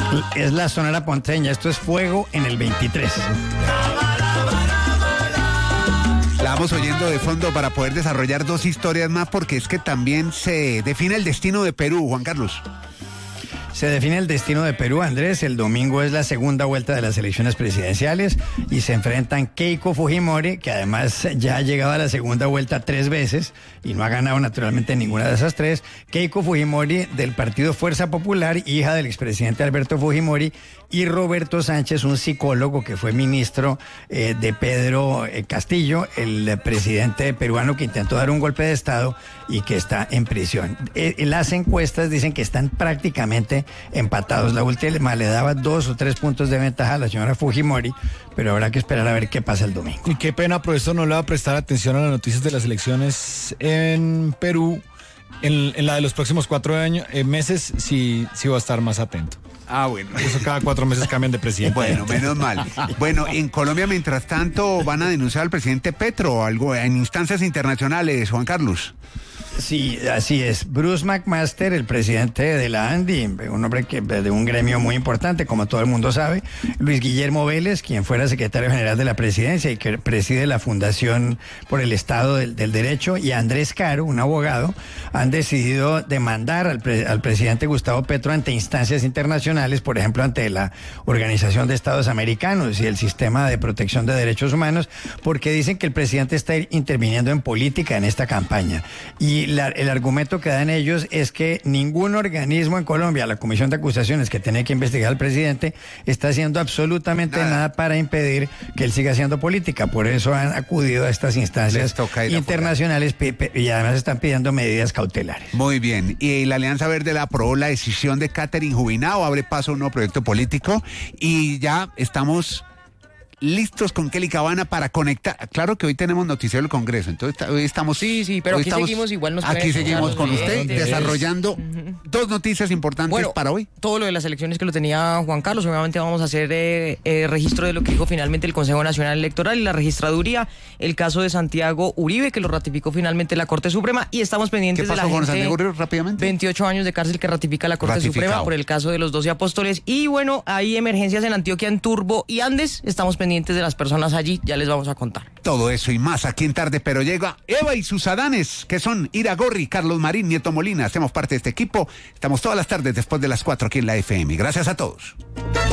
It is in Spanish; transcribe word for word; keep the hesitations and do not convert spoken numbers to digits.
Es la Sonora Ponceña, esto es Fuego en el veintitrés. La vamos oyendo de fondo para poder desarrollar dos historias más, porque es que también se define el destino de Perú, Juan Carlos. Se define el destino de Perú, Andrés. El domingo es la segunda vuelta de las elecciones presidenciales y se enfrentan Keiko Fujimori, que además ya ha llegado a la segunda vuelta tres veces y no ha ganado naturalmente ninguna de esas tres. Keiko Fujimori del partido Fuerza Popular, hija del expresidente Alberto Fujimori, y Roberto Sánchez, un psicólogo que fue ministro eh, de Pedro eh, Castillo, el presidente peruano que intentó dar un golpe de Estado y que está en prisión. Eh, las encuestas dicen que están prácticamente empatados. La última le daba dos o tres puntos de ventaja a la señora Fujimori, pero habrá que esperar a ver qué pasa el domingo. Y qué pena, por esto no le va a prestar atención a las noticias de las elecciones en Perú en, en la de los próximos cuatro años, eh, meses, sí, sí va a estar más atento. Ah, bueno. Eso cada cuatro meses cambian de presidente. Bueno, menos mal. Bueno, en Colombia, mientras tanto, van a denunciar al presidente Petro o algo en instancias internacionales, Juan Carlos. Sí, así es. Bruce McMaster, el presidente de la ANDI, un hombre que de un gremio muy importante, como todo el mundo sabe. Luis Guillermo Vélez, quien fuera secretario general de la presidencia y que preside la Fundación por el Estado del, del Derecho, y Andrés Caro, un abogado, han decidido demandar al, pre, al presidente Gustavo Petro ante instancias internacionales, por ejemplo, ante la Organización de Estados Americanos y el Sistema de Protección de Derechos Humanos, porque dicen que el presidente está interviniendo en política en esta campaña. Y La, el argumento que dan ellos es que ningún organismo en Colombia, la Comisión de Acusaciones que tiene que investigar al presidente, está haciendo absolutamente nada, nada para impedir que él siga haciendo política. Por eso han acudido a estas instancias internacionales y además están pidiendo medidas cautelares. Muy bien. Y la Alianza Verde la aprobó la decisión de Catherine Jubinao, abre paso a un nuevo proyecto político y ya estamos listos con Kelly Cabana para conectar. Claro que hoy tenemos noticiero del Congreso, entonces hoy estamos... Sí, sí, pero aquí estamos, seguimos igual. Nos aquí seguimos con usted clientes. desarrollando uh-huh. dos noticias importantes bueno, para hoy. Todo lo de las elecciones que lo tenía Juan Carlos, obviamente vamos a hacer eh, eh, registro de lo que dijo finalmente el Consejo Nacional Electoral y la registraduría, el caso de Santiago Uribe, que lo ratificó finalmente la Corte Suprema, y estamos pendientes de la gente... ¿Qué pasó con Santiago Uribe rápidamente? veintiocho años de cárcel que ratifica la Corte Ratificado. Suprema por el caso de los doce apóstoles, y bueno, hay emergencias en Antioquia, en Turbo y Andes, estamos pendientes de las personas allí, ya les vamos a contar. Todo eso y más aquí en Tarde Pero Llega. Eva y sus Adanes, que son Ira Gorri, Carlos Marín, Nieto Molina, hacemos parte de este equipo. Estamos todas las tardes después de las cuatro aquí en la F M. Gracias a todos.